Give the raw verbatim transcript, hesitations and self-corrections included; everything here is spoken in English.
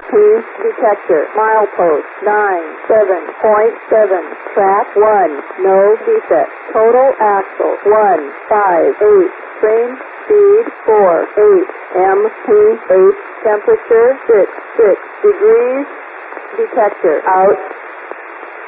P detector. Milepost nine seven point seven. Track one. No defect. Total axle one five eight. Train speed four eight. M P eight. Temperature six six degrees. Detector out.